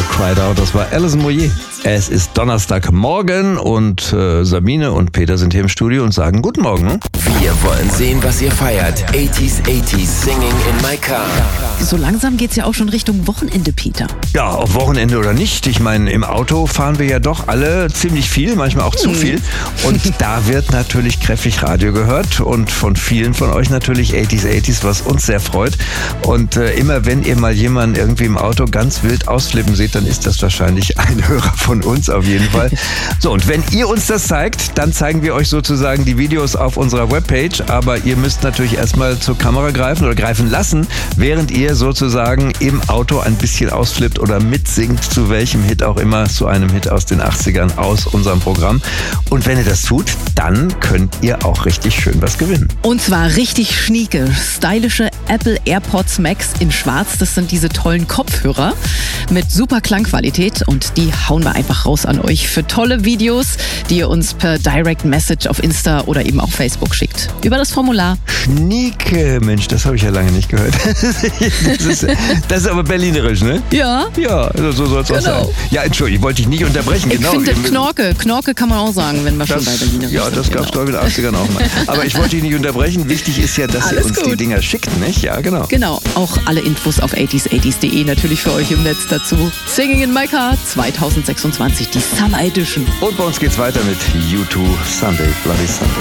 Cried Out. Das war Alison Moyet. Es ist Donnerstagmorgen und Sabine und Peter sind hier im Studio und sagen Guten Morgen. Wir wollen sehen, was ihr feiert. 80s Singing in my car. So langsam geht's ja auch schon Richtung Wochenende, Peter. Ja, ob Wochenende oder nicht. Ich meine, im Auto fahren wir ja doch alle ziemlich viel, manchmal auch zu viel. Und da wird natürlich kräftig Radio gehört und von vielen von euch natürlich 80s, was uns sehr freut. Und immer wenn ihr mal jemanden irgendwie im Auto ganz wild ausflippen seht, dann ist das wahrscheinlich ein Hörer von uns auf jeden Fall. So, und wenn ihr uns das zeigt, dann zeigen wir euch sozusagen die Videos auf unserer Webpage. Aber ihr müsst natürlich erstmal zur Kamera greifen oder greifen lassen, während ihr sozusagen im Auto ein bisschen ausflippt oder mitsingt, zu welchem Hit auch immer, zu einem Hit aus den 80ern aus unserem Programm. Und wenn ihr das tut, dann könnt ihr auch richtig schön was gewinnen. Und zwar richtig schnieke, stylische Apple AirPods Max in schwarz. Das sind diese tollen Kopfhörer mit super Klangqualität und die hauen wir einfach raus an euch für tolle Videos, die ihr uns per Direct Message auf Insta oder eben auf Facebook schickt. Über das Formular. Schnieke, Mensch, das habe ich ja lange nicht gehört. Das ist aber berlinerisch, ne? Ja. Ja, so soll es auch sein. Ja, Entschuldigung, ich wollte dich nicht unterbrechen. Ich finde Knorke. Knorke kann man auch sagen, wenn wir schon bei berlinerisch sind. Ja, das gab es glaube ich in den 80ern auch mal. Aber ich wollte dich nicht unterbrechen. Wichtig ist ja, dass ihr uns die Dinger schickt, nicht? Ja, genau. Genau, auch alle Infos auf 80s.de natürlich für euch im Netz dazu. Singing in my car 2026, die Summer Edition. Und bei uns geht's weiter mit U2 Sunday, Bloody Sunday.